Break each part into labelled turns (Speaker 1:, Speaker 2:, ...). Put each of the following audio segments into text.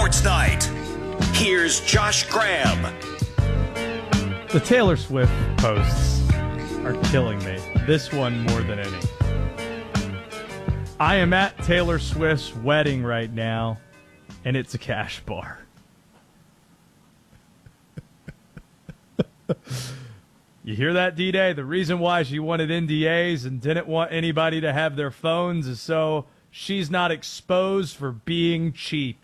Speaker 1: Sports Night. Here's Josh Graham.
Speaker 2: The Taylor Swift posts are killing me. This one more than any. I am at Taylor Swift's wedding right now, and it's a cash bar. You hear that, D-Day? The reason why she wanted NDAs and didn't want anybody to have their phones is so she's not exposed for being cheap.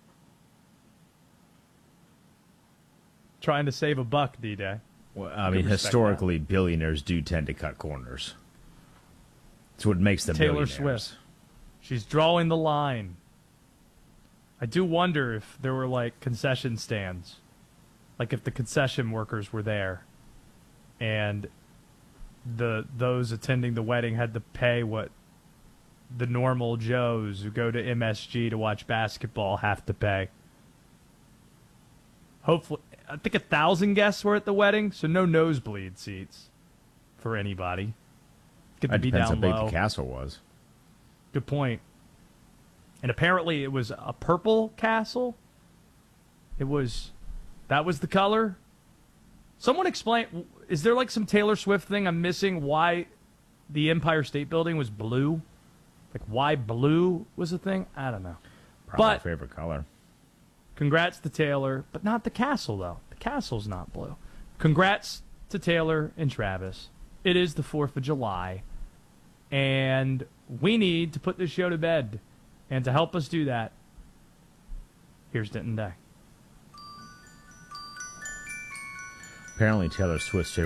Speaker 2: Trying to save a buck, D-Day.
Speaker 3: Well, I mean, historically, billionaires do tend to cut corners. That's what makes them
Speaker 2: Taylor
Speaker 3: billionaires.
Speaker 2: Swift. She's drawing the line. I do wonder if there were, like, concession stands. Like, if the concession workers were there and those attending the wedding had to pay what the normal Joes who go to MSG to watch basketball have to pay. Hopefully, I think 1,000 guests were at the wedding, so no nosebleed seats for anybody. Get to
Speaker 3: That
Speaker 2: be
Speaker 3: depends
Speaker 2: down
Speaker 3: how big
Speaker 2: low.
Speaker 3: the castle was.
Speaker 2: Good point. And apparently it was a purple castle. That was the color. Someone explain, is there like some Taylor Swift thing I'm missing why the Empire State Building was blue? Like why blue was a thing? I don't know.
Speaker 3: Probably my
Speaker 2: But
Speaker 3: favorite color.
Speaker 2: congrats to Taylor, but not the castle though. The castle's not blue. Congrats to Taylor and Travis. It is the 4th of July. And we need to put this show to bed. And to help us do that, here's Denton Day.
Speaker 3: Apparently, Taylor Swift's